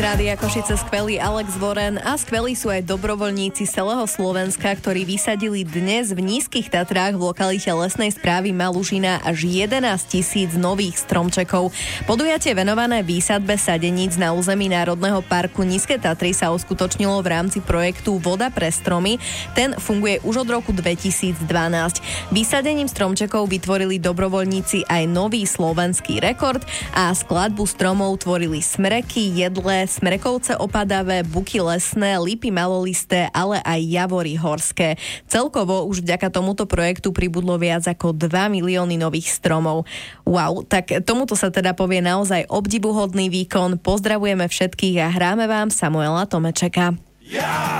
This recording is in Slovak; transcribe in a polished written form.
Rádia Košice skvelý Alex Voren a skvelí sú aj dobrovoľníci z celého Slovenska, ktorí vysadili dnes v Nízkych Tatrách v lokalite lesnej správy Malužina až 11 000 nových stromčekov. Podujatie venované výsadbe sadeníc na území Národného parku Nízke Tatry sa uskutočnilo v rámci projektu Voda pre stromy. Ten funguje už od roku 2012. Vysadením stromčekov vytvorili dobrovoľníci aj nový slovenský rekord a skladbu stromov tvorili smreky, jedle, smrekovce opadavé, buky lesné, lipy malolisté, ale aj javory horské. Celkovo už vďaka tomuto projektu pribudlo viac ako 2 milióny nových stromov. Wow, tak tomuto sa teda povie naozaj obdivuhodný výkon. Pozdravujeme všetkých a hráme vám Samuela Tomečeka. Ja